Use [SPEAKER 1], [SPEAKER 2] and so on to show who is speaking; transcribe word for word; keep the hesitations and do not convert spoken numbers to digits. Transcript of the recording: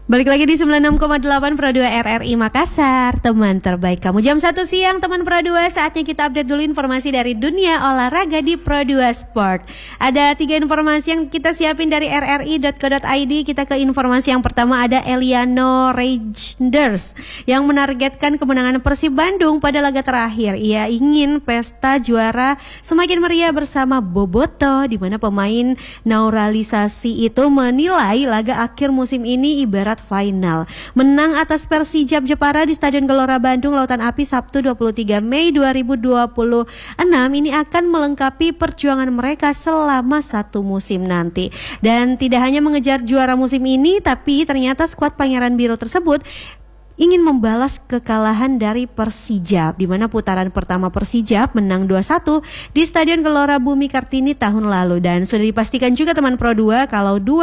[SPEAKER 1] Balik lagi di sembilan puluh enam koma delapan Pro dua R R I Makassar, teman terbaik kamu. Jam satu siang teman Pro dua, saatnya kita update dulu informasi dari dunia olahraga di Pro dua Sport. Ada tiga informasi yang kita siapin dari r r i dot co dot i d. Kita ke informasi yang pertama, ada Eliano Reijnders yang menargetkan kemenangan Persib Bandung pada laga terakhir. Ia ingin pesta juara semakin meriah bersama Boboto, di mana pemain naturalisasi itu menilai laga akhir musim ini ibarat final. Menang atas Persijap Jepara di Stadion Gelora Bandung Lautan Api Sabtu dua puluh tiga Mei dua ribu dua puluh enam ini akan melengkapi perjuangan mereka selama satu musim nanti. Dan tidak hanya mengejar juara musim ini, tapi ternyata skuad Pangeran Biru tersebut ingin membalas kekalahan dari Persijap, di mana putaran pertama Persijap menang dua satu di Stadion Gelora Bumi Kartini tahun lalu. Dan sudah dipastikan juga teman Pro dua kalau dua